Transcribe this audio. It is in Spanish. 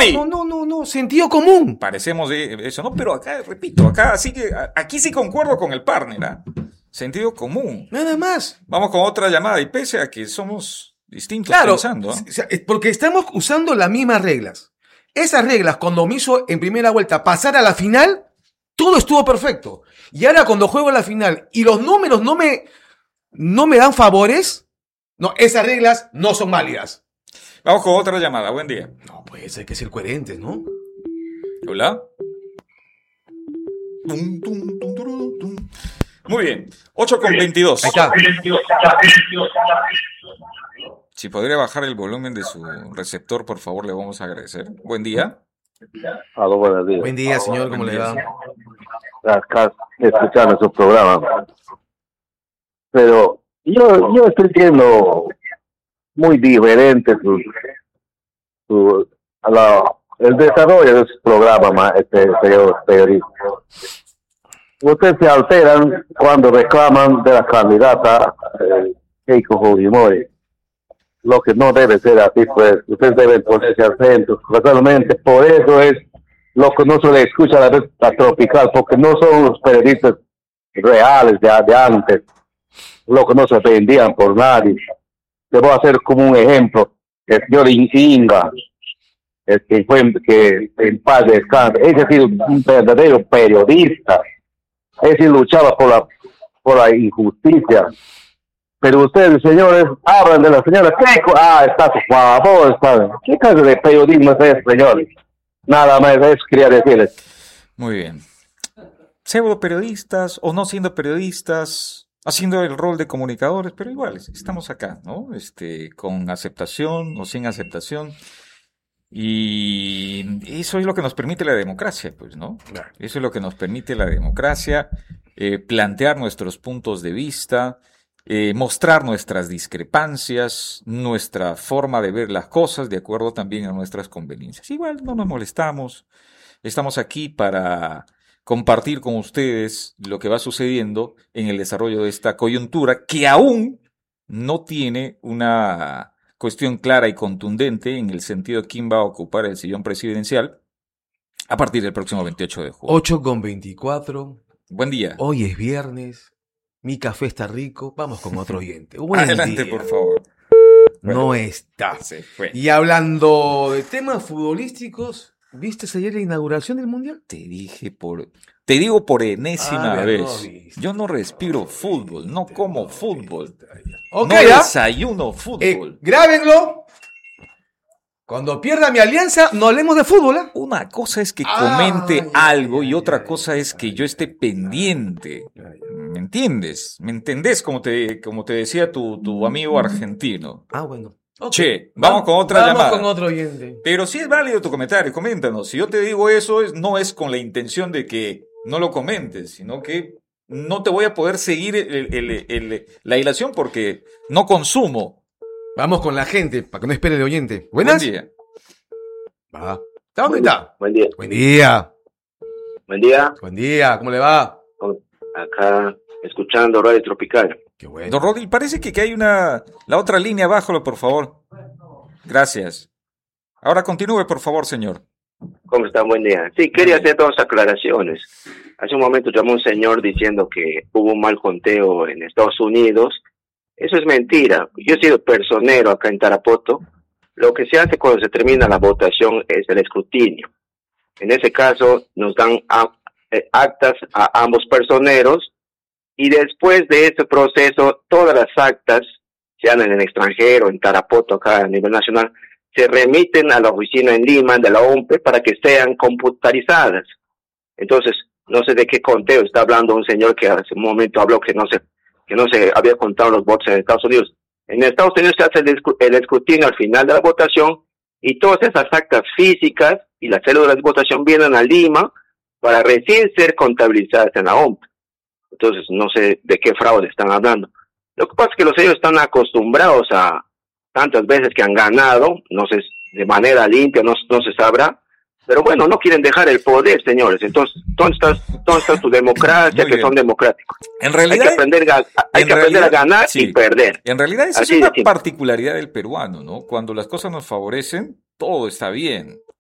Fujimori. No, sentido común. Parecemos de eso, ¿no? Pero acá, repito, aquí sí concuerdo con el partner, ¿ah? Sentido común. Nada más. Vamos con otra llamada, y pese a que somos distintos Claro, pensando, ¿ah? porque estamos usando las mismas reglas. Esas reglas, cuando me hizo en primera vuelta pasar a la final, todo estuvo perfecto. Y ahora cuando juego a la final y los números no me dan favores, no, esas reglas no son válidas. Vamos con otra llamada, buen día. No, pues hay que ser coherentes, ¿no? Hola. Muy bien, 8:22. Ahí está. Si podría bajar el volumen de su receptor, por favor, le vamos a agradecer. Buen día. Aló, buenos días. Buen día, señor, ¿cómo le va? Acá escuchando su programa. Pero yo estoy viendo muy diferente el desarrollo de su programa, señor periodista. Ustedes se alteran cuando reclaman de la candidata Keiko Fujimori. Lo que no debe ser así, pues ustedes deben ponerse al centro. Casualmente, por eso es lo que no se le escucha a la Tropical, porque no son los periodistas reales de antes, lo que no se vendían por nadie. Le voy a hacer como un ejemplo, el señor Inga, que en paz descanse. Ese ha sido un verdadero periodista. Ese luchaba por la injusticia. Pero ustedes, señores, hablan de la señora Keiko. Está a su favor, ¿saben? ¿Qué clase de periodismo es ese, señores? Nada más, eso quería decirles. Muy bien. Pseudo periodistas o no siendo periodistas, haciendo el rol de comunicadores, pero igual, estamos acá, ¿no? Con aceptación o sin aceptación. Y eso es lo que nos permite la democracia, pues, ¿no? Eso es lo que nos permite la democracia, plantear nuestros puntos de vista, mostrar nuestras discrepancias, nuestra forma de ver las cosas, de acuerdo también a nuestras conveniencias. Igual no nos molestamos, estamos aquí para compartir con ustedes lo que va sucediendo en el desarrollo de esta coyuntura, que aún no tiene una cuestión clara y contundente en el sentido de quién va a ocupar el sillón presidencial a partir del próximo 28 de julio. 8:24. Buen día. Hoy es viernes. Mi café está rico. Vamos con otro oyente. Adelante, por favor. No está. Se fue. Y hablando de temas futbolísticos, ¿viste ayer la inauguración del Mundial? Te digo por enésima vez. No, yo no respiro fútbol, no como fútbol. Ok, no desayuno fútbol. Grábenlo. Cuando pierda mi alianza, no hablemos de fútbol, ¿eh? Una cosa es que comente algo y otra cosa es que yo esté pendiente. ¿Me entiendes? ¿Me entendés? Como te decía tu amigo argentino. Bueno. Okay. Che, vamos con otra llamada. Vamos con otro oyente. Pero si es válido tu comentario, coméntanos. Si yo te digo eso, no es con la intención de que no lo comentes, sino que no te voy a poder seguir la hilación porque no consumo. Vamos con la gente, para que no espere el oyente. ¿Buenas? Buen día. Va. ¿Dónde está? Buen día. Buen día. Buen día. Buen día, ¿cómo le va? Acá, escuchando Radio Tropical. Qué bueno. Don Rodri, parece que hay la otra línea, bájalo, por favor. Gracias. Ahora continúe, por favor, señor. ¿Cómo están? Buen día. Sí, quería hacer dos aclaraciones. Hace un momento llamó un señor diciendo que hubo un mal conteo en Estados Unidos. Eso es mentira. Yo he sido personero acá en Tarapoto. Lo que se hace cuando se termina la votación es el escrutinio. En ese caso, nos dan actas a ambos personeros y después de ese proceso, todas las actas, sean en el extranjero, en Tarapoto, acá a nivel nacional, se remiten a la oficina en Lima de la OMPE para que sean computarizadas. Entonces, no sé de qué conteo está hablando un señor que hace un momento habló que no se había contado los votos en Estados Unidos. En Estados Unidos se hace el escrutinio al final de la votación y todas esas actas físicas y las células de votación vienen a Lima para recién ser contabilizadas en la OMP. Entonces, no sé de qué fraude están hablando. Lo que pasa es que los sellos están acostumbrados a tantas veces que han ganado, no sé, de manera limpia, no se sabrá. Pero bueno, no quieren dejar el poder, señores. Entonces, ¿dónde está su democracia, que son democráticos? En realidad, hay que aprender a ganar y perder. En realidad, esa es una particularidad del peruano, ¿no? Cuando las cosas nos favorecen, todo está bien.